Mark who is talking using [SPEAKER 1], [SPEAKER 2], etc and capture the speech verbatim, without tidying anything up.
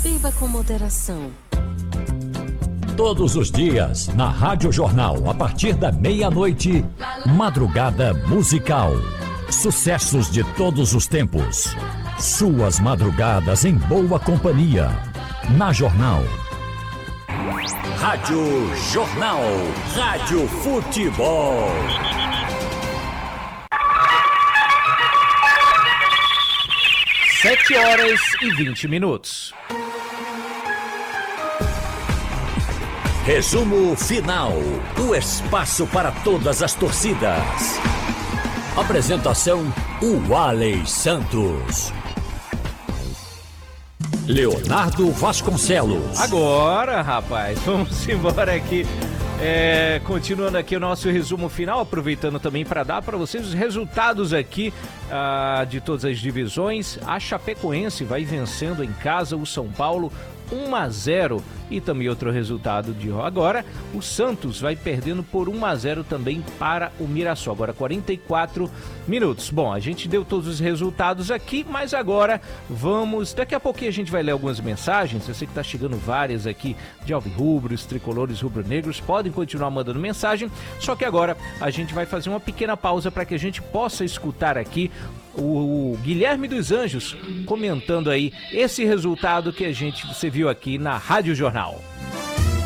[SPEAKER 1] Beba com moderação.
[SPEAKER 2] Todos os dias, na Rádio Jornal, a partir da meia-noite, Madrugada Musical. Sucessos de todos os tempos. Suas madrugadas em boa companhia. Na Jornal. Rádio Jornal. Rádio Futebol.
[SPEAKER 3] Sete horas e vinte minutos.
[SPEAKER 2] Resumo final. O espaço para todas as torcidas. Apresentação: Ualey Santos. Leonardo Vasconcelos.
[SPEAKER 3] Agora, rapaz, vamos embora aqui. É, continuando aqui o nosso resumo final, aproveitando também para dar para vocês os resultados aqui ah, de todas as divisões. A Chapecoense vai vencendo em casa o São Paulo um a zero, e também outro resultado de agora, o Santos vai perdendo por um a zero também para o Mirassol, agora quarenta e quatro minutos. Bom, a gente deu todos os resultados aqui, mas agora vamos, daqui a pouquinho a gente vai ler algumas mensagens. Eu sei que tá chegando várias aqui de alvirrubros, tricolores, rubro-negros, podem continuar mandando mensagem, só que agora a gente vai fazer uma pequena pausa para que a gente possa escutar aqui o Guilherme dos Anjos comentando aí esse resultado que a gente, você viu aqui na Rádio Jornal.